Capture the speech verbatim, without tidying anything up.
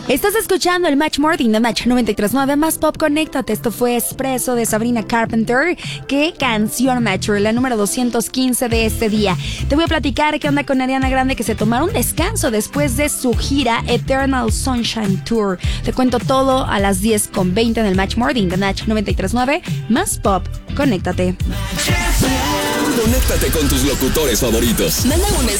Estás escuchando el Match Morning de Match noventa y tres punto nueve Más Pop. Conéctate. Esto fue Espresso de Sabrina Carpenter. Qué canción, Matcher, la número doscientos quince de este día. Te voy a platicar qué onda con Ariana Grande, que se tomaron un descanso después de su gira Eternal Sunshine Tour. Te cuento todo a las diez con veinte en el Match Morning de Match noventa y tres punto nueve Más Pop. Conéctate. Conéctate con tus locutores favoritos. Manda un mensaje